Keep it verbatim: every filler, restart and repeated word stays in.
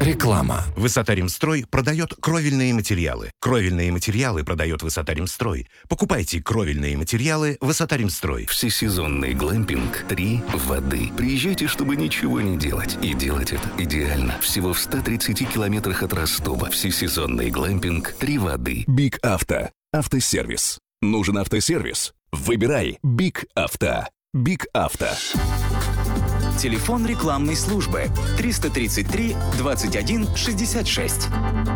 Реклама. Высота-Ремстрой продает кровельные материалы. Кровельные материалы продает Высота-Ремстрой. Покупайте кровельные материалы Высота-Ремстрой. Всесезонный глэмпинг «Три воды». Приезжайте, чтобы ничего не делать. И делать это идеально. Всего в ста тридцати километрах от Ростова. Всесезонный глэмпинг «Три воды». Биг Авто. Автосервис. Нужен автосервис? Выбирай Биг Авто. Биг Авто. Телефон рекламной службы триста тридцать три двадцать один шестьдесят шесть.